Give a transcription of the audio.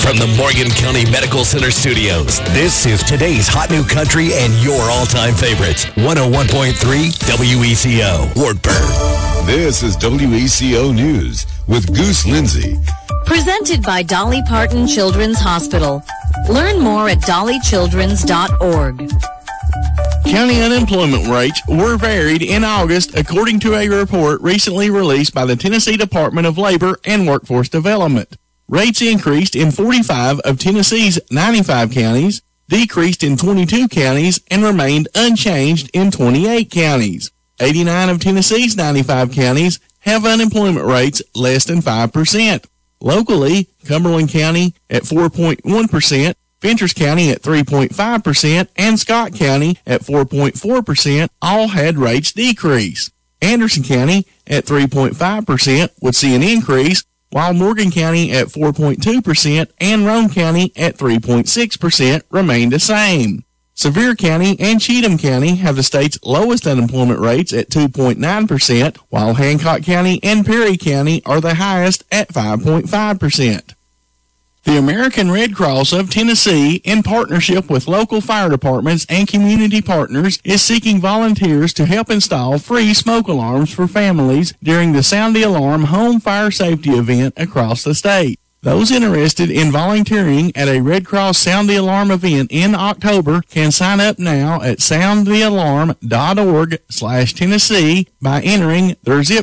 From the Morgan County Medical Center studios, this is today's hot new country and your all-time favorites. 101.3 WECO, Wartburg. This is WECO News with Goose Lindsay. Presented by Dolly Parton Children's Hospital. Learn more at dollychildrens.org. County unemployment rates were varied in August, according to a report recently released by the Tennessee Department of Labor and Workforce Development. Rates increased in 45 of Tennessee's 95 counties, decreased in 22 counties, and remained unchanged in 28 counties. 89 of Tennessee's 95 counties have unemployment rates less than 5%. Locally, Cumberland County at 4.1%, Venters County at 3.5%, and Scott County at 4.4% all had rates decrease. Anderson County at 3.5% would see an increase, while Morgan County at 4.2% and Roane County at 3.6% remained the same. Sevier County and Cheatham County have the state's lowest unemployment rates at 2.9%, while Hancock County and Perry County are the highest at 5.5%. The American Red Cross of Tennessee, in partnership with local fire departments and community partners, is seeking volunteers to help install free smoke alarms for families during the Sound the Alarm Home Fire Safety event across the state. Those interested in volunteering at a Red Cross Sound the Alarm event in October can sign up now at soundthealarm.org/Tennessee by entering their zip